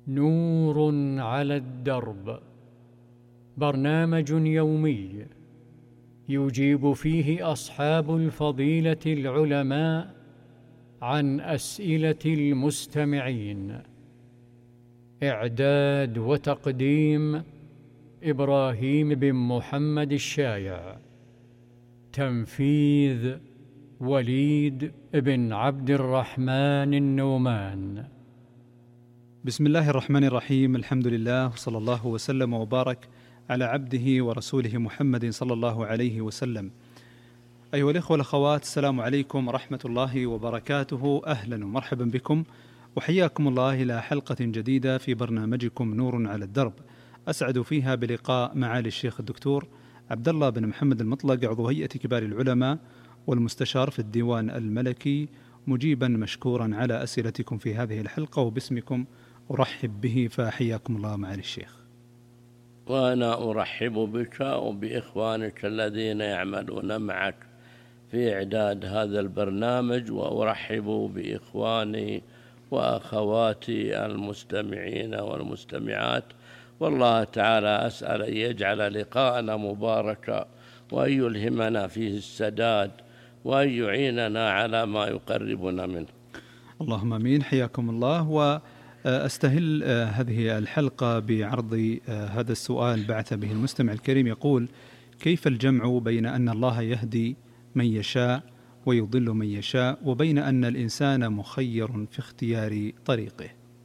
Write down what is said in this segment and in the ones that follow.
نور على الدرب، برنامج يومي يجيب فيه أصحاب الفضيلة العلماء عن أسئلة المستمعين. إعداد وتقديم إبراهيم بن محمد الشايع. تنفيذ وليد بن عبد الرحمن النومان. بسم الله الرحمن الرحيم. الحمد لله، وصلى الله وسلم وبارك على عبده ورسوله محمد صلى الله عليه وسلم. أيها الإخوة والأخوات، السلام عليكم ورحمة الله وبركاته. أهلا ومرحبا بكم، وحياكم الله إلى حلقة جديدة في برنامجكم نور على الدرب، أسعد فيها بلقاء معالي الشيخ الدكتور عبد الله بن محمد المطلق، عضو هيئة كبار العلماء والمستشار في الديوان الملكي، مجيبا مشكورا على أسئلتكم في هذه الحلقة، وباسمكم أرحب به، فحياكم الله معالي الشيخ. وأنا أرحب بك وبإخوانك الذين يعملون معك في إعداد هذا البرنامج، وأرحب بإخواني وأخواتي المستمعين والمستمعات، والله تعالى أسأل أن يجعل لقاءنا مباركا، وأن يلهمنا فيه السداد، وأن يعيننا على ما يقربنا منه. اللهم آمين. حياكم الله. وأستهل هذه الحلقة بعرض هذا السؤال بعث به المستمع الكريم، يقول: كيف الجمع بين أن الله يهدي من يشاء ويضل من يشاء، وبين أن الإنسان مخير في اختيار طريقه؟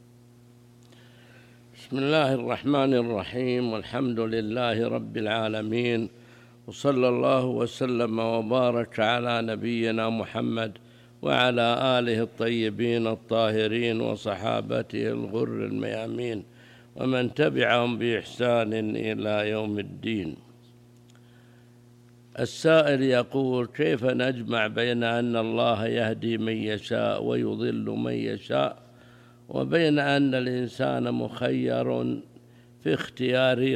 بسم الله الرحمن الرحيم، والحمد لله رب العالمين، وصلى الله وسلم وبارك على نبينا محمد وعلى آله الطيبين الطاهرين وصحابته الغر الميامين ومن تبعهم بإحسان إلى يوم الدين. السائل يقول: كيف نجمع بين أن الله يهدي من يشاء ويضل من يشاء، وبين أن الإنسان مخير في اختيار